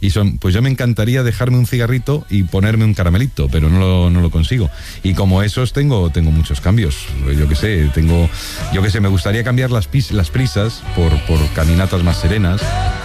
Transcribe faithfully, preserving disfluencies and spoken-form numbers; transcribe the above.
y son, pues yo me encantaría dejarme un cigarrito y ponerme un caramelito, pero no lo, no lo consigo. Y como esos tengo, tengo muchos cambios. Yo qué sé, tengo, yo qué sé, me gustaría cambiar las, pis, las prisas por, por caminatas más serenas.